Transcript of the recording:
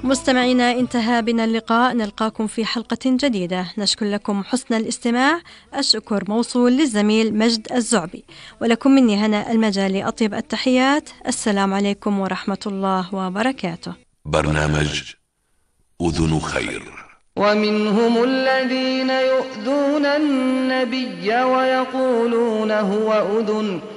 مستمعينا، انتهى بنا اللقاء، نلقاكم في حلقة جديدة. نشكر لكم حسن الاستماع. الشكر موصول للزميل مجد الزعبي، ولكم مني هنا المجالي أطيب التحيات. السلام عليكم ورحمة الله وبركاته. برنامج أذن خير. ومنهم الذين يؤذون النبي ويقولون هو أذن